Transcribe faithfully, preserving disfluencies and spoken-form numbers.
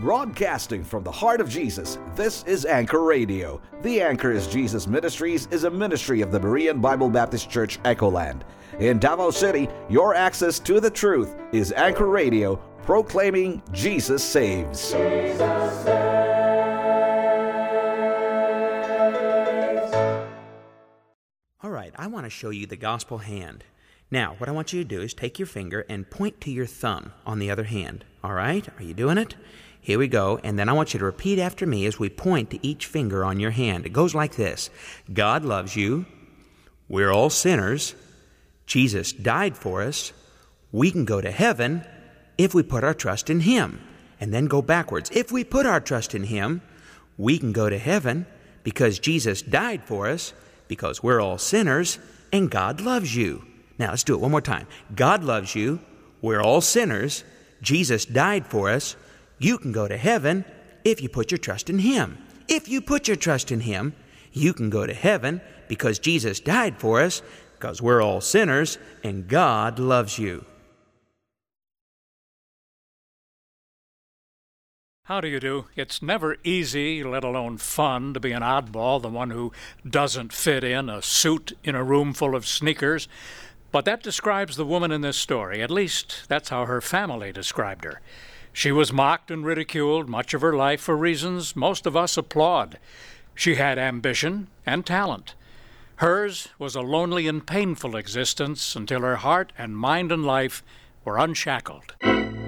Broadcasting from the heart of Jesus, this is Anchor Radio. The Anchor is Jesus Ministries is a ministry of the Berean Bible Baptist Church, Echoland. In Davao City, your access to the truth is Anchor Radio, proclaiming Jesus saves. Jesus saves. All right, I want to show you the gospel hand. Now, what I want you to do is take your finger and point to your thumb on the other hand. All right, are you doing it? Here we go, and then I want you to repeat after me as we point to each finger on your hand. It goes like this. God loves you. We're all sinners. Jesus died for us. We can go to heaven if we put our trust in Him. And then go backwards. If we put our trust in Him, we can go to heaven because Jesus died for us, because we're all sinners, and God loves you. Now, let's do it one more time. God loves you. We're all sinners. Jesus died for us. You can go to heaven if you put your trust in Him. If you put your trust in Him, you can go to heaven because Jesus died for us, because we're all sinners, and God loves you. How do you do? It's never easy, let alone fun, to be an oddball, the one who doesn't fit in, a suit in a room full of sneakers. But that describes the woman in this story. At least, that's how her family described her. She was mocked and ridiculed much of her life for reasons most of us applaud. She had ambition and talent. Hers was a lonely and painful existence until her heart and mind and life were unshackled.